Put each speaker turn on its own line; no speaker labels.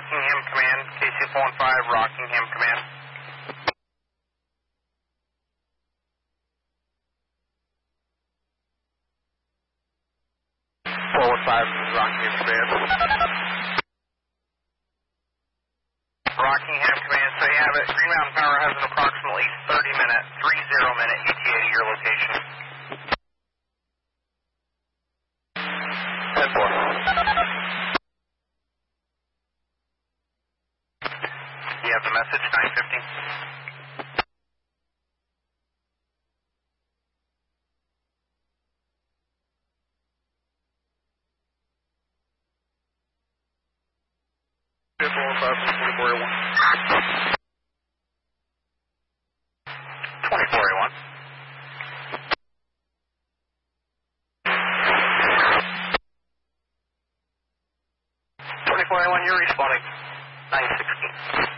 Rockingham Command, KC415, Rockingham Command. 415, Rockingham Command. Rockingham Command, so you have it. Green Mountain Power has an approximately 30-minute ETA to your location. 10-4. You have the message, 950. You're responding 916.